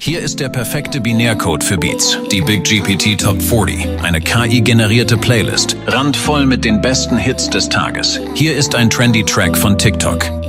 Hier ist der perfekte Binärcode für Beats, die Big GPT Top 40, eine KI-generierte Playlist, randvoll mit den besten Hits des Tages. Hier ist ein trendy Track von TikTok.